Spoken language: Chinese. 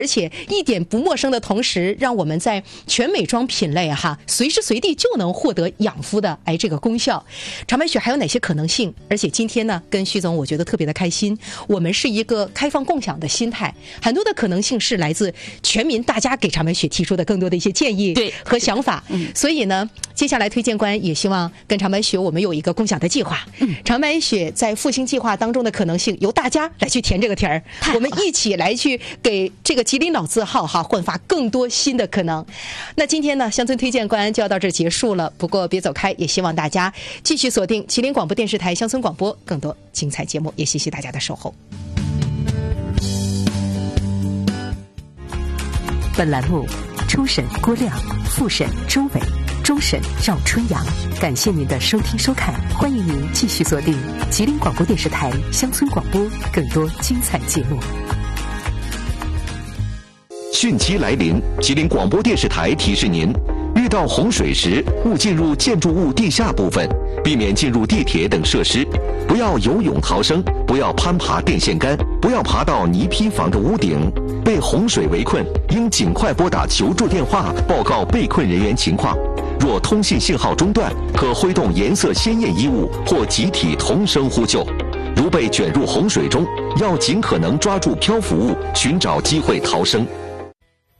而且一点不陌生的同时，让我们在全美妆品类随时随地就能获得养肤的这个功效。长白雪还有哪些可能性？而且今天呢，跟徐总我觉得特别的开心，我们是一个开放共享的心态，很多的可能性是来自全民大家给长白雪提出的更多的一些建议和想法。所以呢，接下来推荐官也希望跟长白雪我们有一个共享的计划。长白雪在复兴计划当中的可能性由大家来去填这个题儿，我们一起来去给这个吉林老字号焕发更多新的可能。那今天呢，乡村推荐官就要到这儿结束了，不过别走开，也希望大家继续锁定吉林广播电视台乡村广播更多精彩节目，也谢谢大家的守候。 本栏目初审郭亮，复审周伟，终审赵春阳。感谢您的收听收看，欢迎您继续锁定吉林广播电视台乡村广播更多精彩节目。 汛期来临，吉林广播电视台提示您：遇到洪水时，勿进入建筑物地下部分，避免进入地铁等设施，不要游泳逃生，不要攀爬电线杆，不要爬到泥坯房的屋顶。被洪水围困，应尽快拨打求助电话，报告被困人员情况。若通信信号中断，可挥动颜色鲜艳衣物或集体同声呼救。如被卷入洪水中，要尽可能抓住漂浮物，寻找机会逃生。